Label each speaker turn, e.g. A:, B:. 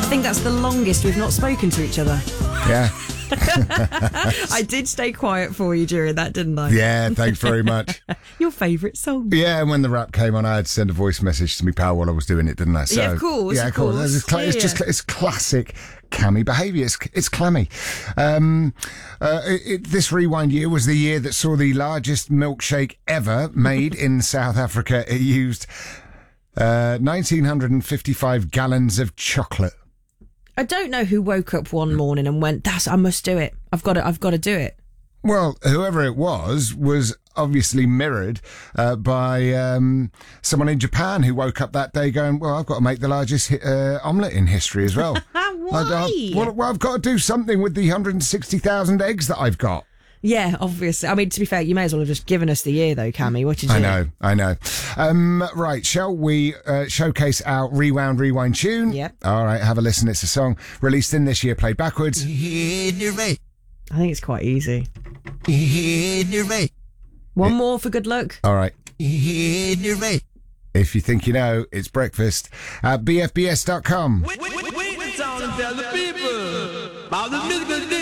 A: I think that's the longest we've not spoken to each other.
B: Yeah.
A: I did stay quiet for you during that, didn't I?
B: Yeah, thanks very much.
A: Your favourite song.
B: Yeah, and when the rap came on, I had to send a voice message to me pal while I was doing it, didn't I? So,
A: Yeah, of course.
B: Yeah, of course. It's classic Cammy behaviour. It's clammy. This rewind year was the year that saw the largest milkshake ever made in South Africa. It used 1,955 gallons of chocolate.
A: I don't know who woke up one morning and went, I must do it. I've got to do it.
B: Well, whoever it was obviously mirrored by someone in Japan who woke up that day going, well, I've got to make the largest omelette in history as well.
A: Why?
B: I've got to do something with the 160,000 eggs that I've got.
A: Yeah, obviously. I mean, to be fair, you may as well have just given us the year, though, Cammy. What did you do?
B: I know. Right, shall we showcase our Rewind tune?
A: Yep.
B: All right, have a listen. It's a song released in this year, played backwards.
A: I think it's quite easy. One more for good luck.
B: All right. If you think you know, it's breakfast at bfbs.com.
C: Wait, tell the people about the musical